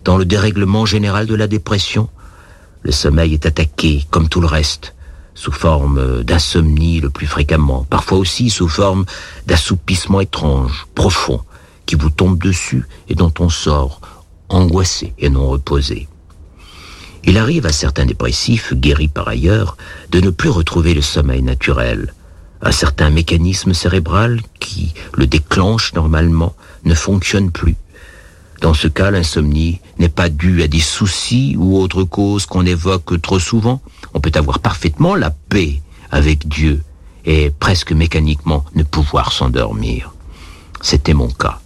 Dans le dérèglement général de la dépression, le sommeil est attaqué, comme tout le reste, sous forme d'insomnie le plus fréquemment, parfois aussi sous forme d'assoupissement étrange, profond, qui vous tombe dessus et dont on sort, angoissé et non reposé. Il arrive à certains dépressifs, guéris par ailleurs, de ne plus retrouver le sommeil naturel. Un certain mécanisme cérébral qui le déclenche normalement ne fonctionne plus. Dans ce cas, l'insomnie n'est pas due à des soucis ou autres causes qu'on évoque trop souvent. On peut avoir parfaitement la paix avec Dieu et presque mécaniquement ne pouvoir s'endormir. C'était mon cas.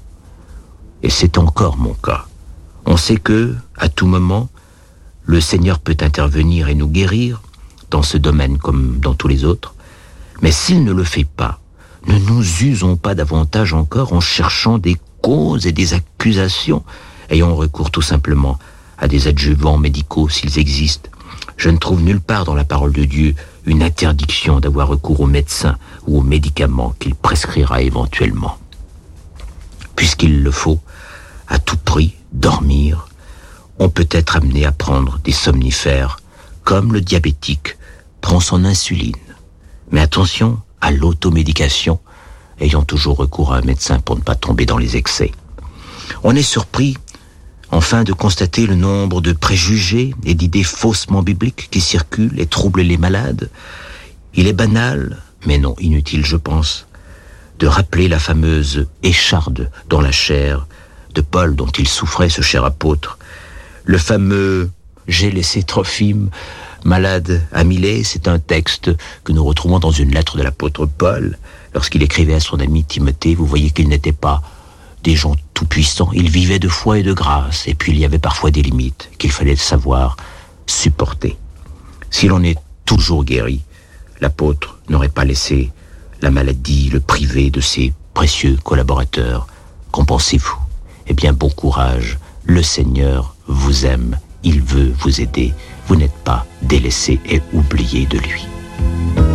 Et c'est encore mon cas. On sait que, à tout moment, le Seigneur peut intervenir et nous guérir, dans ce domaine comme dans tous les autres. Mais s'il ne le fait pas, ne nous usons pas davantage encore en cherchant des causes et des accusations, ayant recours tout simplement à des adjuvants médicaux s'ils existent. Je ne trouve nulle part dans la parole de Dieu une interdiction d'avoir recours aux médecins ou aux médicaments qu'il prescrira éventuellement. Puisqu'il le faut, à tout prix, dormir, on peut être amené à prendre des somnifères, comme le diabétique prend son insuline. Mais attention à l'automédication, ayant toujours recours à un médecin pour ne pas tomber dans les excès. On est surpris, enfin, de constater le nombre de préjugés et d'idées faussement bibliques qui circulent et troublent les malades. Il est banal, mais non inutile, je pense, de rappeler la fameuse écharde dans la chair de Paul dont il souffrait, ce cher apôtre. Le fameux « J'ai laissé Trophime malade à Milet », c'est un texte que nous retrouvons dans une lettre de l'apôtre Paul. Lorsqu'il écrivait à son ami Timothée, vous voyez qu'il n'était pas des gens tout-puissants. Il vivait de foi et de grâce, et puis il y avait parfois des limites qu'il fallait savoir supporter. Si l'on est toujours guéri, l'apôtre n'aurait pas laissé la maladie le priver de ses précieux collaborateurs. Qu'en pensez-vous ? Eh bien, bon courage. Le Seigneur vous aime. Il veut vous aider. Vous n'êtes pas délaissé et oublié de lui.